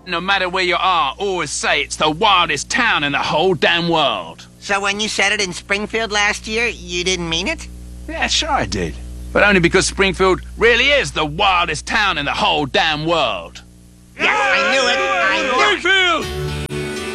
No matter where you are, always say it's the wildest town in the whole damn world. So when you said it in Springfield last year, you didn't mean it? Yeah, sure I did. But only because Springfield really is the wildest town in the whole damn world. Yes, I knew it. I knew it. Springfield!